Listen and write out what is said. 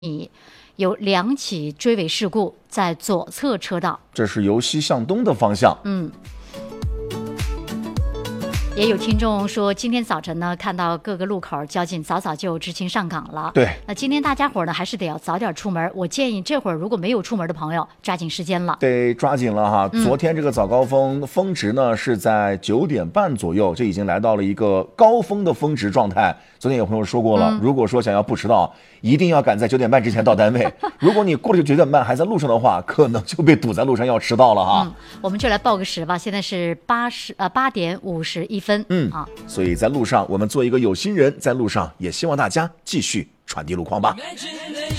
有2起追尾事故在左侧车道， 这是由西向东的方向。 也有听众说，今天早晨呢，看到各个路口交警早早就执勤上岗了。 对， 那今天大家伙呢，还是得要早点出门。我建议这会儿如果没有出门的朋友，抓紧时间了， 得抓紧了哈。昨天这个早高峰峰值呢是在9点半左右，这已经来到了一个高峰的峰值状态。昨天有朋友说过了，如果说想要不迟到，一定要赶在9点半之前到单位。如果你过了9点半还在路上的话，可能就被堵在路上要迟到了哈。 我们就来报个时吧，现在是8点51分。 所以在路上我们做一个有心人，在路上也希望大家继续传递路况吧。